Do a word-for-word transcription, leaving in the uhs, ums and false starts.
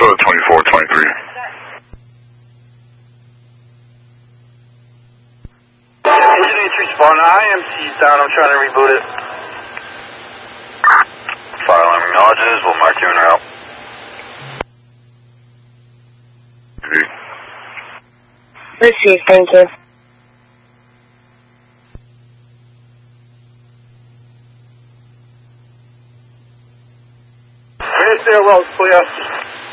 Minnesota twenty-four twenty-three. Agent eighty-three spawn, I M C's down, I'm trying to reboot it. Fire alarm acknowledges, we'll mark you en route. Received, thank you. Hey, stairwell, clear.